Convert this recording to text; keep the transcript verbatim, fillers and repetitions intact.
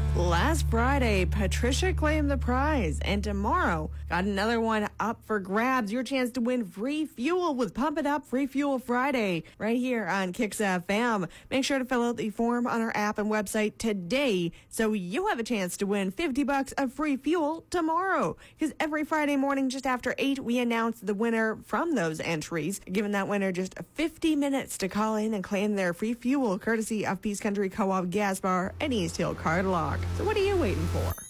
Last Friday, Patricia claimed the prize, and tomorrow got another one up for grabs. Your chance to win free fuel with Pump It Up Free Fuel Friday right here on Kicks F M. Make sure to fill out the form on our app and website today so you have a chance to win fifty bucks of free fuel tomorrow. Because every Friday morning just after eight, we announce the winner from those entries, giving that winner just fifty minutes to call in and claim their free fuel courtesy of Peace Country Co-op Gas Bar and East Hill Card Lock. So what are you waiting for?